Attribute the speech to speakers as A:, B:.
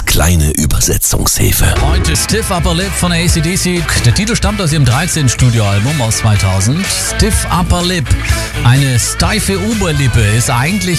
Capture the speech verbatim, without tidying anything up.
A: kleine Übersetzungshilfe.
B: Heute Stiff Upper Lip von A C D C. Der Titel stammt aus ihrem dreizehnten Studioalbum aus zweitausend. Stiff Upper Lip. Eine steife Oberlippe ist eigentlich